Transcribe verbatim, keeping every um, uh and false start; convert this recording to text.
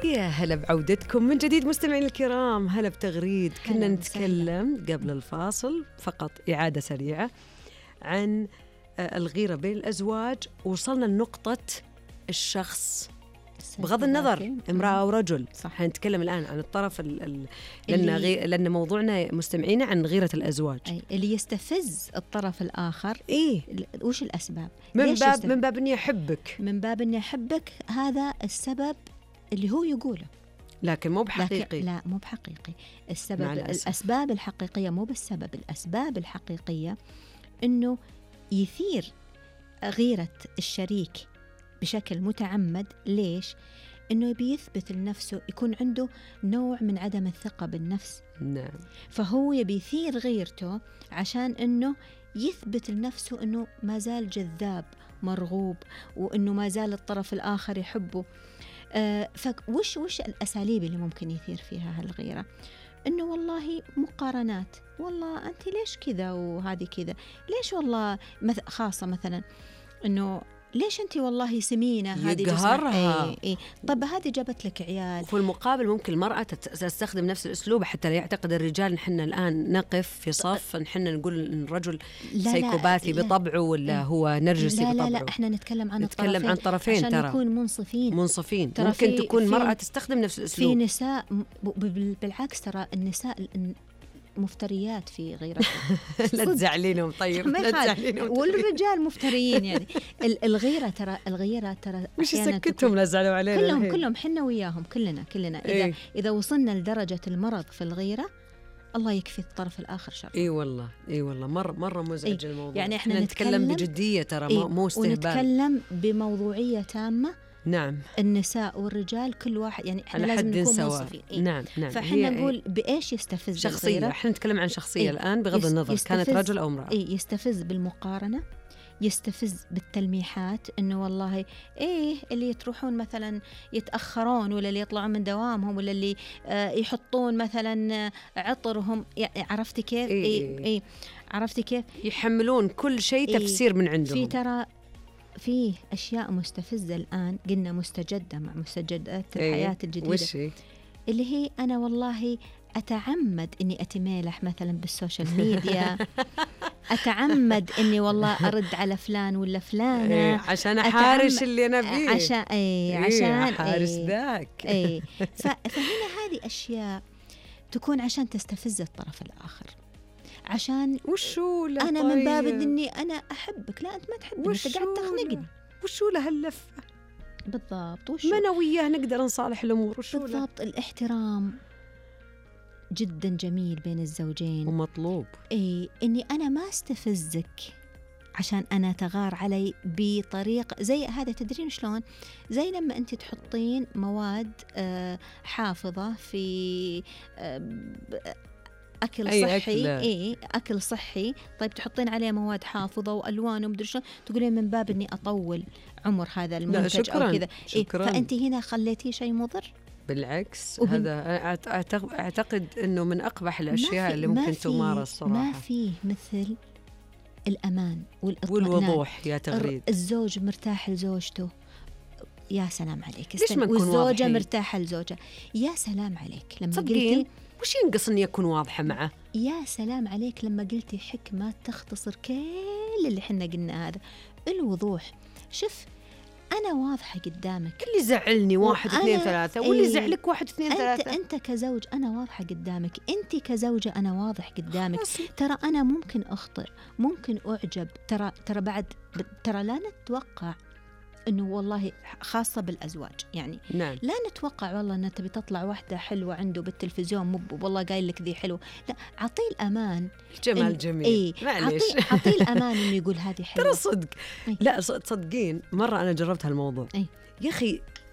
يا هلا بعودتكم من جديد مستمعين الكرام. هلا بتغريد. كنا نتكلم قبل الفاصل فقط إعادة سريعة عن الغيرة بين الأزواج، وصلنا لنقطة الشخص بغض النظر امرأة أو رجل. صح. هنتكلم الآن عن الطرف ال ال لأن, غي... لأن موضوعنا مستمعين عن غيرة الأزواج. أي. اللي يستفز الطرف الآخر. إيه؟ وش الأسباب؟ من باب يستف... من باب إني أحبك من باب إني أحبك هذا السبب اللي هو يقوله، لكن مو بحقيقي. لا مو بحقيقي. السبب الأسباب الحقيقية مو بالسبب. الأسباب الحقيقية إنه يثير غيرة الشريك بشكل متعمد. ليش؟ إنه بيثبت لنفسه، يكون عنده نوع من عدم الثقة بالنفس. نعم. فهو يبي يثير غيرته عشان إنه يثبت لنفسه إنه ما زال جذاب مرغوب، وإنه ما زال الطرف الآخر يحبه. آه فوش وش الأساليب اللي ممكن يثير فيها هالغيرة؟ إنه والله مقارنات، والله أنت ليش كذا وهذه كذا، ليش والله مث... خاصة مثلا إنه ليش أنت والله سمينة، هذه يقهرها. إيه إيه. طب هذه جابت لك عيال. وفي المقابل ممكن المرأة تستخدم نفس الأسلوب حتى لا يعتقد الرجال نحن الآن نقف في صف نحن نقول إن الرجل سيكوباثي بطبعه ولا هو نرجسي لا بطبعه. لا لا احنا نتكلم عن نتكلم الطرفين عن طرفين عشان ترى نكون منصفين منصفين. ممكن تكون مرأة تستخدم نفس الأسلوب. في نساء بالعكس، ترى النساء مفتريات في غيرتهم. لا تزعلينهم. طيب لا تزعلينهم. والرجال مفتريين يعني. الغيرة ترى الغيرة ترى مش سكتهم لا زعلوا علينا كلهم الحين. كلهم حنا وياهم كلنا كلنا إذا إيه؟ إذا وصلنا لدرجة المرض في الغيرة الله يكفي الطرف الآخر شر. اي والله اي والله مرة مرة مزعج إيه؟ الموضوع. يعني احنا نتكلم بجدية ترى إيه؟ مو استهبال. ونتكلم بموضوعية تامة. نعم. النساء والرجال كل واحد يعني احنا لازم نكون منصفين. إيه؟ نعم نعم. فاحنا نقول إيه؟ بإيش يستفز شخصية الغيرة؟ احنا نتكلم عن شخصية إيه؟ الآن بغض يس النظر كانت رجل أو امرأة. إيه؟ يستفز بالمقارنة، يستفز بالتلميحات، إنه والله إيه اللي تروحون مثلا يتأخرون، ولا اللي يطلعون من دوامهم، ولا اللي آه يحطون مثلا عطرهم. يعني عرفتي كيف؟ إيه, إيه, إيه عرفتي كيف؟ يحملون كل شيء إيه؟ تفسير من عندهم. في ترى فيه أشياء مستفزة الآن قلنا مستجدة مع مستجدات إيه؟ الحياة الجديدة. وش هي؟ اللي هي أنا والله أتعمد إني أتميلح مثلا بالسوشيال ميديا. أتعمد إني والله أرد على فلان ولا فلانة إيه؟ عشان أحارش اللي أنا بيه. عشان إيه عشان إيه أحارس إيه ذاك. إيه فهنا هذه أشياء تكون عشان تستفز الطرف الآخر، عشان وشو له أنا طيب؟ من باب إني أنا أحبك. لا أنت ما تحبني، أنت قاعد تخنقني. وشو له هاللفة؟ بالضبط. وشو ما أنا وياه نقدر نصالح الأمور. وشو بالضبط؟ الاحترام جدا جميل بين الزوجين ومطلوب. إيه إني أنا ما استفزك عشان أنا تغار علي بطريقة زي هذا. تدرين شلون؟ زي لما أنت تحطين مواد آه حافظة في آه أكل أي صحي. أكل. إيه أكل صحي. طيب تحطين عليه مواد حافظة وألوان ومدري شلون، تقولين من باب إني أطول عمر هذا المنتج أو كذا. إيه فأنت هنا خليتيه شيء مضر. بالعكس وبن... هذا أعتقد أنه من أقبح الأشياء اللي ممكن تمارس صراحة. ما فيه مثل الأمان والإطمئنان والوضوح يا تغريد. الزوج مرتاح لزوجته، يا سلام عليك. ليش ما نكون والزوجة واضحين؟ مرتاحة لزوجها، يا سلام عليك. لما قلتي قلتي وش ينقص إني أكون واضحة معه؟ يا سلام عليك لما قلتي حكمة تختصر كل اللي حنا قلنا. هذا الوضوح. شوف أنا واضحة قدامك، اللي زعلني واحد اثنين ثلاثة، واللي ايه زعلك واحد اثنين أنت ثلاثة. أنت كزوج أنا واضحة قدامك، أنت كزوجة أنا واضح قدامك. ترى أنا ممكن أخطئ، ممكن أعجب. ترى ترى بعد ترى لا نتوقع إنه والله خاصة بالأزواج يعني. نعم. لا نتوقع والله أن تبي تطلع واحدة حلوة عنده بالتلفزيون، مو والله قايل لك ذي حلو. لا عطيه الأمان، الجمال جميل. إيه معليش عطيه الأمان إنه يقول هذه حلوة. ترى صدق. إيه؟ لا تصدقين مرة أنا جربت هالموضوع. إيه؟ يا أخي